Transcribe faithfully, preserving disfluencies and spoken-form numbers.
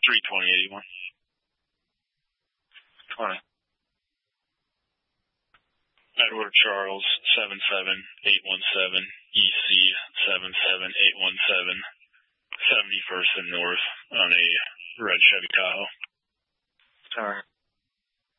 three twenty eighty-one. twenty. Edward Charles, seven seven eight one seven, E C seven seven eight one seven, seventy-first and North on a red Chevy Tahoe. All right.